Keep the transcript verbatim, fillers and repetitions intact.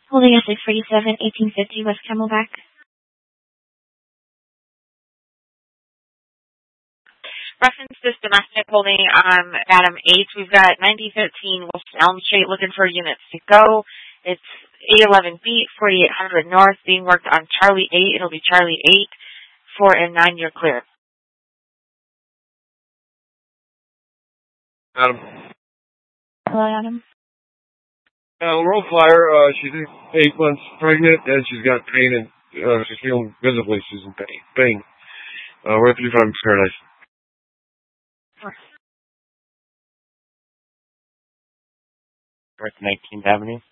Holding S six forty-seven, eighteen fifty West Camelback. Reference this domestic holding um, Adam eight. We've got ninety thirteen West Elm Street looking for units to go. It's eight eleven feet, forty-eight hundred north, being worked on Charlie eight. It'll be Charlie eight, four and nine, you're clear. Adam. Hello, Adam. Uh, roll flyer, uh, she's eight months pregnant, and she's got pain, and uh, she's feeling visibly she's in pain. pain. Uh, we're at thirty-five Paradise. North nineteenth Avenue.